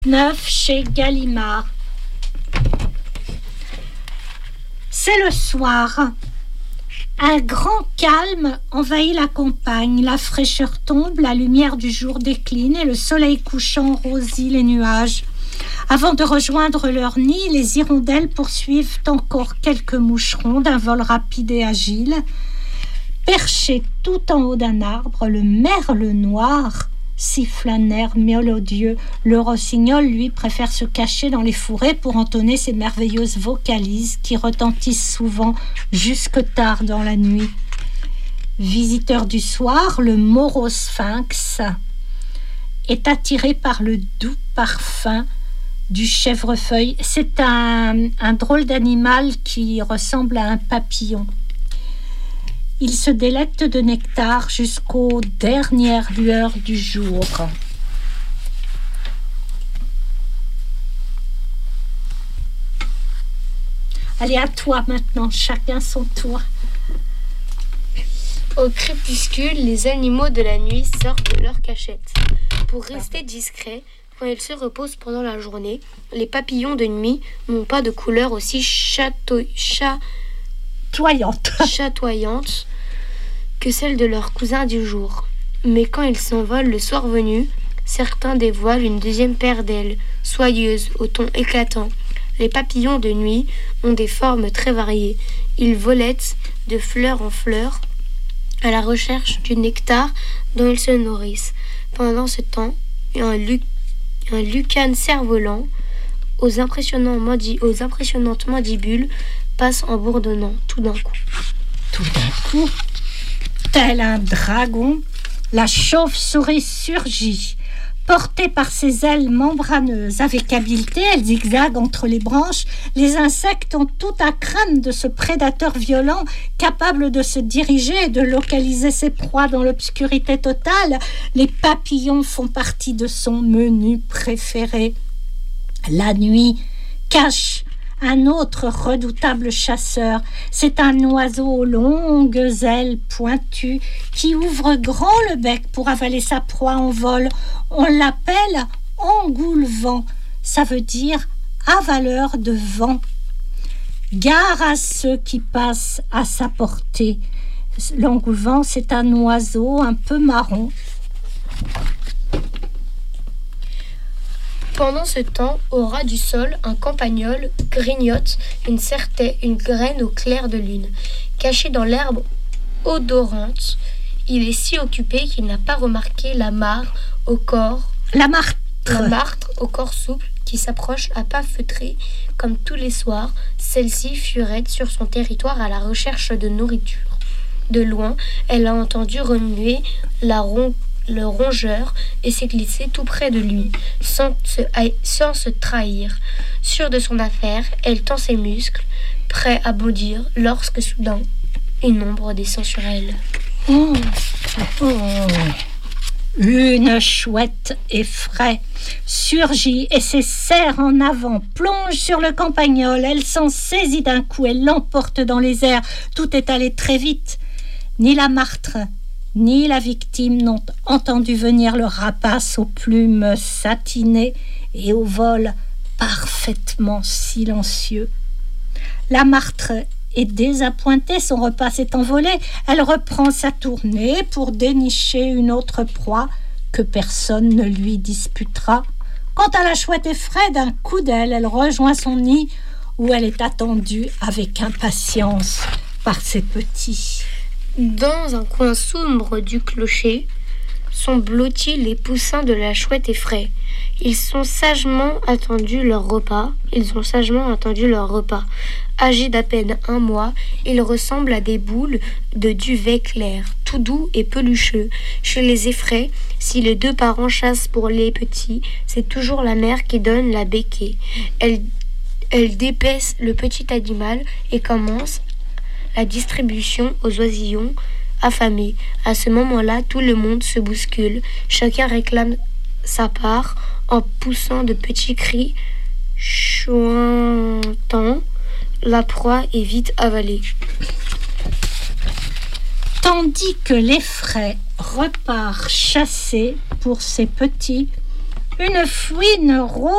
Neuf chez Gallimard. C'est le soir. Un grand calme envahit la campagne. La fraîcheur tombe, la lumière du jour décline et le soleil couchant rosit les nuages. Avant de rejoindre leur nid, les hirondelles poursuivent encore quelques moucherons d'un vol rapide et agile. Perché tout en haut d'un arbre, le merle noir siffle un air mélodieux. Le rossignol, lui, préfère se cacher dans les fourrés pour entonner ses merveilleuses vocalises qui retentissent souvent jusque tard dans la nuit. Visiteur du soir, le morosphinx est attiré par le doux parfum du chèvrefeuille. C'est un drôle d'animal qui ressemble à un papillon. Il se délecte de nectar jusqu'aux dernières lueurs du jour. Allez, à toi maintenant, chacun son tour. Au crépuscule, les animaux de la nuit sortent de leur cachette. Pour rester discrets, quand ils se reposent pendant la journée, les papillons de nuit n'ont pas de couleur aussi chatoyante que celle de leurs cousins du jour. Mais quand ils s'envolent le soir venu, certains dévoilent une deuxième paire d'ailes, soyeuses, au ton éclatant. Les papillons de nuit ont des formes très variées. Ils volettent de fleur en fleur à la recherche du nectar dont ils se nourrissent. Pendant ce temps, un lucane cerf-volant aux impressionnantes mandibules passe en bourdonnant tout d'un coup. Tout d'un coup, tel un dragon, la chauve-souris surgit. Portée par ses ailes membraneuses, avec habileté, elle zigzague entre les branches. Les insectes ont tout à craindre de ce prédateur violent, capable de se diriger et de localiser ses proies dans l'obscurité totale. Les papillons font partie de son menu préféré. La nuit cache un autre redoutable chasseur. C'est un oiseau aux longues ailes pointues qui ouvre grand le bec pour avaler sa proie en vol. On l'appelle engoulevent. Ça veut dire avaleur de vent. Gare à ceux qui passent à sa portée. L'engoulevent, c'est un oiseau un peu marron. Pendant ce temps, au ras du sol, un campagnol grignote une graine au clair de lune. Caché dans l'herbe odorante, il est si occupé qu'il n'a pas remarqué la martre au corps souple qui s'approche à pas feutrés. Comme tous les soirs, celle-ci fuirette sur son territoire à la recherche de nourriture. De loin, elle a entendu remuer le rongeur et s'est glissée tout près de lui, sans se trahir. Sûre de son affaire, elle tend ses muscles, prêt à bondir, lorsque soudain, une ombre descend sur elle. Une chouette effraie surgit et s'essaire en avant, plonge sur le campagnol. Elle s'en saisit d'un coup, elle l'emporte dans les airs. Tout est allé très vite. Ni la martre ni la victime n'ont entendu venir le rapace aux plumes satinées et au vol parfaitement silencieux. La martre est désappointée, son repas s'est envolé. Elle reprend sa tournée pour dénicher une autre proie que personne ne lui disputera. Quant à la chouette effraie, d'un coup d'aile, elle rejoint son nid où elle est attendue avec impatience par ses petits. Dans un coin sombre du clocher sont blottis les poussins de la chouette effraie. Ils ont sagement attendu leur repas. Âgés d'à peine 1 mois, ils ressemblent à des boules de duvet clair, tout doux et pelucheux. Chez les effraies, si les 2 parents chassent pour les petits, c'est toujours la mère qui donne la béquée. Elle dépaisse le petit animal et commence la distribution aux oisillons affamés. À ce moment-là, tout le monde se bouscule. Chacun réclame sa part en poussant de petits cris chouintants. La proie est vite avalée. Tandis que l'effraie repart chasser pour ses petits, une fouine rose